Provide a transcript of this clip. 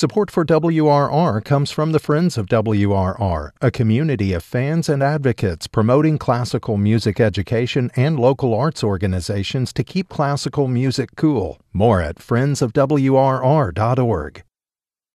Support for WRR comes from the Friends of WRR, a community of fans and advocates promoting classical music education and local arts organizations to keep classical music cool. More at friendsofwrr.org.